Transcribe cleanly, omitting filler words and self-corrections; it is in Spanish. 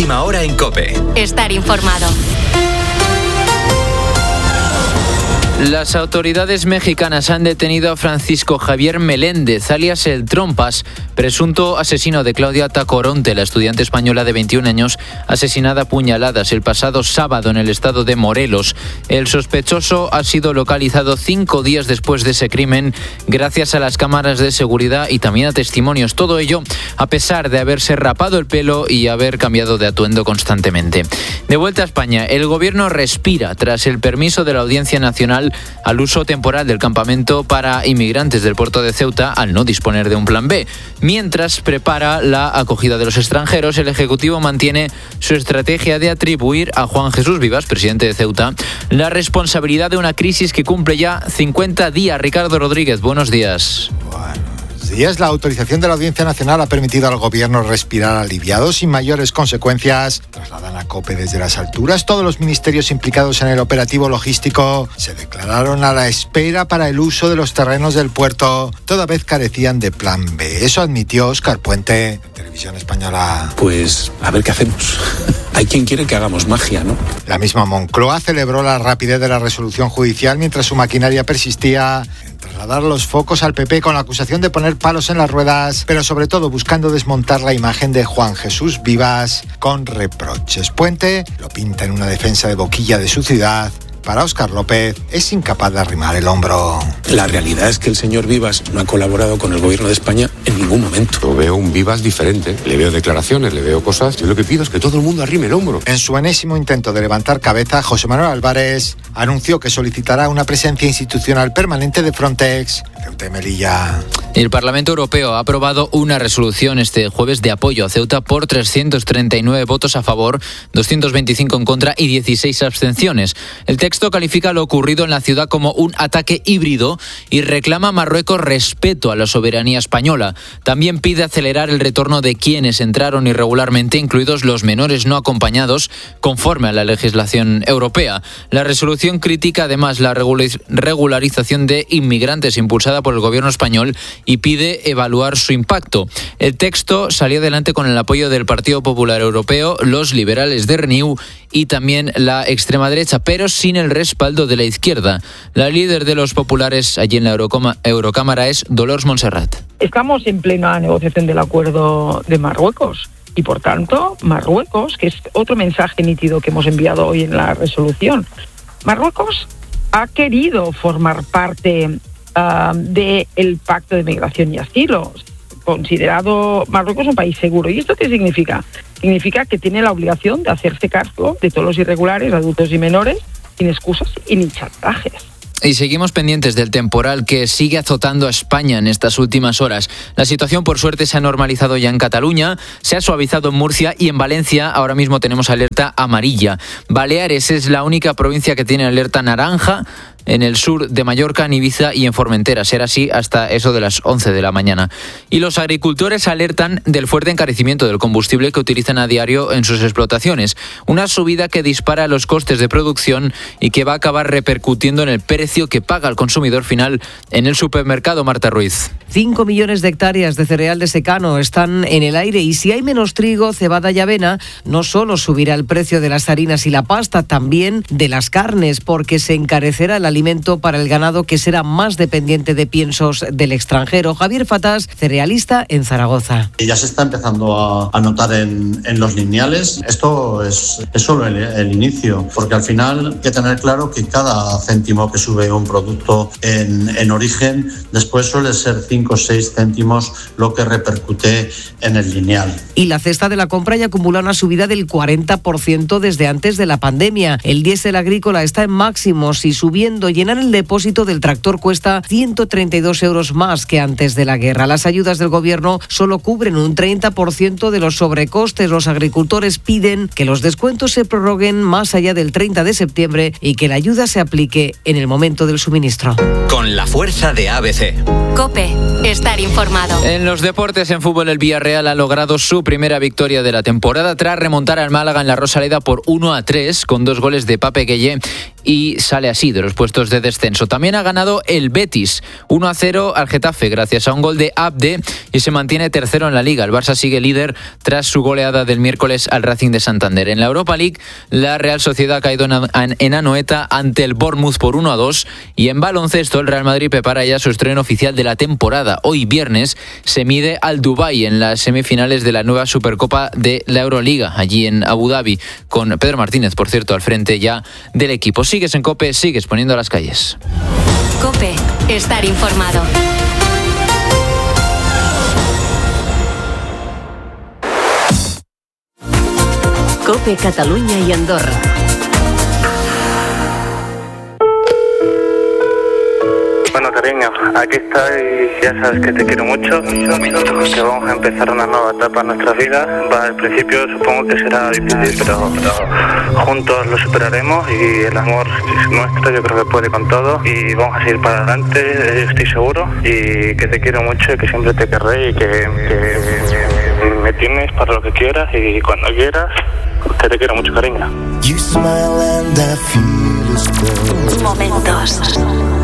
Última hora en COPE. Estar informado. Las autoridades mexicanas han detenido a Francisco Javier Meléndez, alias El Trompas, presunto asesino de Claudia Tacoronte, la estudiante española de 21 años, asesinada a puñaladas el pasado sábado en el estado de Morelos. El sospechoso ha sido localizado 5 días después de ese crimen, gracias a las cámaras de seguridad y también a testimonios. Todo ello a pesar de haberse rapado el pelo y haber cambiado de atuendo constantemente. De vuelta a España, el gobierno respira tras el permiso de la Audiencia Nacional al uso temporal del campamento para inmigrantes del puerto de Ceuta al no disponer de un plan B. Mientras prepara la acogida de los extranjeros, el Ejecutivo mantiene su estrategia de atribuir a Juan Jesús Vivas, presidente de Ceuta, la responsabilidad de una crisis que cumple ya 50 días. Ricardo Rodríguez, buenos días. días, la autorización de la Audiencia Nacional ha permitido al gobierno respirar aliviado sin mayores consecuencias. Trasladan a COPE desde las alturas. Todos los ministerios implicados en el operativo logístico se declararon a la espera para el uso de los terrenos del puerto, toda vez carecían de plan B. Eso admitió Óscar Puente, Televisión Española. Pues a ver qué hacemos. Hay quien quiere que hagamos magia, ¿no? La misma Moncloa celebró la rapidez de la resolución judicial mientras su maquinaria persistía en trasladar los focos al PP con la acusación de poner palos en las ruedas, pero sobre todo buscando desmontar la imagen de Juan Jesús Vivas con reproches. Puente lo pinta en una defensa de boquilla de su ciudad. Para Óscar López, es incapaz de arrimar el hombro. La realidad es que el señor Vivas no ha colaborado con el gobierno de España en ningún momento. Yo veo un Vivas diferente, le veo declaraciones, le veo cosas. Yo lo que pido es que todo el mundo arrime el hombro. En su enésimo intento de levantar cabeza, José Manuel Álvarez anunció que solicitará una presencia institucional permanente de Frontex en Ceuta y Melilla. El Parlamento Europeo ha aprobado una resolución este jueves de apoyo a Ceuta por 339 votos a favor, 225 en contra y 16 abstenciones. El texto califica lo ocurrido en la ciudad como un ataque híbrido y reclama a Marruecos respeto a la soberanía española. También pide acelerar el retorno de quienes entraron irregularmente, incluidos los menores no acompañados, conforme a la legislación europea. La resolución critica además la regularización de inmigrantes impulsada por el gobierno español y pide evaluar su impacto. El texto salió adelante con el apoyo del Partido Popular Europeo, los liberales de Renew y también la extrema derecha, pero sin el respaldo de la izquierda. La líder de los populares allí en la Eurocámara es Dolors Montserrat. Estamos en plena negociación del acuerdo de Marruecos y, por tanto, Marruecos, que es otro mensaje nítido que hemos enviado hoy en la resolución, Marruecos ha querido formar parte del Pacto de Migración y Asilo, considerado Marruecos un país seguro. ¿Y esto qué significa? Significa que tiene la obligación de hacerse cargo de todos los irregulares, adultos y menores, sin excusas y ni chantajes. Y seguimos pendientes del temporal que sigue azotando a España en estas últimas horas. La situación, por suerte, se ha normalizado ya en Cataluña, se ha suavizado en Murcia y en Valencia ahora mismo tenemos alerta amarilla. Baleares es la única provincia que tiene alerta naranja, en el sur de Mallorca, en Ibiza y en Formentera. Será así hasta eso de las 11 de la mañana. Y los agricultores alertan del fuerte encarecimiento del combustible que utilizan a diario en sus explotaciones. Una subida que dispara los costes de producción y que va a acabar repercutiendo en el precio que paga el consumidor final en el supermercado. Marta Ruiz. 5 millones de hectáreas de cereal de secano están en el aire y si hay menos trigo, cebada y avena, no solo subirá el precio de las harinas y la pasta, también de las carnes, porque se encarecerá el alimento para el ganado que será más dependiente de piensos del extranjero. Javier Fatás, cerealista en Zaragoza. Ya se está empezando a notar en los lineales. Esto es solo el inicio, porque al final hay que tener claro que cada céntimo que sube un producto en origen, después suele ser 5 o 6 céntimos lo que repercute en el lineal. Y la cesta de la compra ya acumula una subida del 40% desde antes de la pandemia. El diésel agrícola está en máximos y subiendo. Llenar el depósito del tractor cuesta 132 euros más que antes de la guerra. Las ayudas del gobierno solo cubren un 30% de los sobrecostes. Los agricultores piden que los descuentos se prorroguen más allá del 30 de septiembre y que la ayuda se aplique en el momento del suministro. Con la fuerza de ABC. COPE. estar informado. En los deportes, en fútbol, el Villarreal ha logrado su primera victoria de la temporada tras remontar al Málaga en la Rosaleda por 1-3 con 2 goles de Pape Gueye y sale así de los puestos de descenso. También ha ganado el Betis 1-0 al Getafe gracias a un gol de Abde y se mantiene tercero en la Liga. El Barça sigue líder tras su goleada del miércoles al Racing de Santander. En la Europa League, la Real Sociedad ha caído en Anoeta ante el Bournemouth por 1-2 y en baloncesto el Real Madrid prepara ya su estreno oficial de la temporada. Hoy viernes se mide al Dubái en las semifinales de la nueva Supercopa de la Euroliga, allí en Abu Dhabi, con Pedro Martínez, por cierto, al frente ya del equipo. Sigues en COPE, sigues poniendo las calles. COPE, estar informado. COPE Cataluña y Andorra. Bueno, cariño, aquí estoy, ya sabes que te quiero mucho, que vamos a empezar una nueva etapa en nuestra vida. Al principio supongo que será difícil, pero juntos lo superaremos y el amor nuestro yo creo que puede con todo y vamos a seguir para adelante, estoy seguro, y que te quiero mucho y que siempre te querré y que me tienes para lo que quieras y cuando quieras, que te quiero mucho, cariño. Momentos.